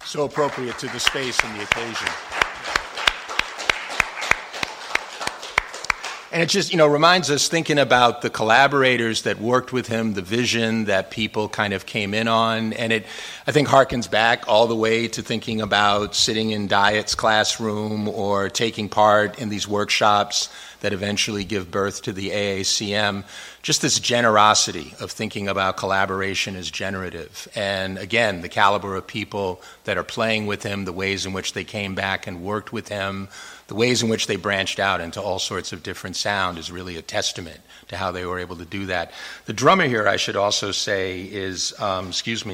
So appropriate to the space and the occasion. And it just, reminds us thinking about the collaborators that worked with him, the vision that people kind of came in on. And it, I think, harkens back all the way to thinking about sitting in Diet's classroom or taking part in these workshops that eventually give birth to the AACM. Just this generosity of thinking about collaboration as generative. And again, the caliber of people that are playing with him, the ways in which they came back and worked with him, the ways in which they branched out into all sorts of different sound is really a testament to how they were able to do that. The drummer here, I should also say, is, Leon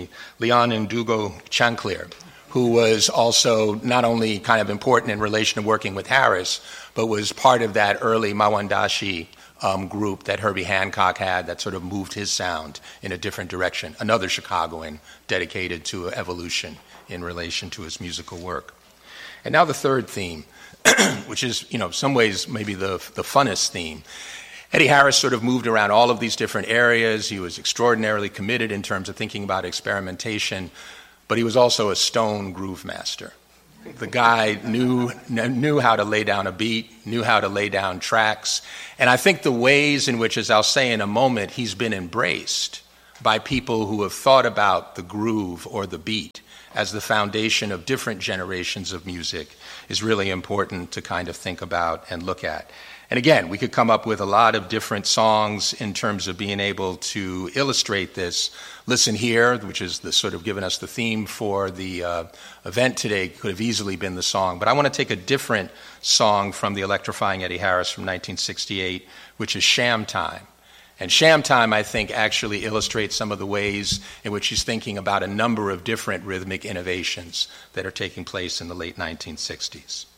Ndugo Chancleer, who was also not only kind of important in relation to working with Harris, but was part of that early Mawandashi group that Herbie Hancock had that sort of moved his sound in a different direction. Another Chicagoan dedicated to evolution in relation to his musical work. And now the third theme, which is, some ways maybe the funnest theme. Eddie Harris sort of moved around all of these different areas. He was extraordinarily committed in terms of thinking about experimentation, but he was also a stone groove master. The guy knew how to lay down a beat, knew how to lay down tracks. And I think the ways in which, as I'll say in a moment, he's been embraced by people who have thought about the groove or the beat as the foundation of different generations of music is really important to kind of think about and look at. And again, we could come up with a lot of different songs in terms of being able to illustrate this. Listen Here, which is the sort of given us the theme for the event today, could have easily been the song. But I want to take a different song from the electrifying Eddie Harris from 1968, which is Sham Time. And Sham Time, I think, actually illustrates some of the ways in which he's thinking about a number of different rhythmic innovations that are taking place in the late 1960s.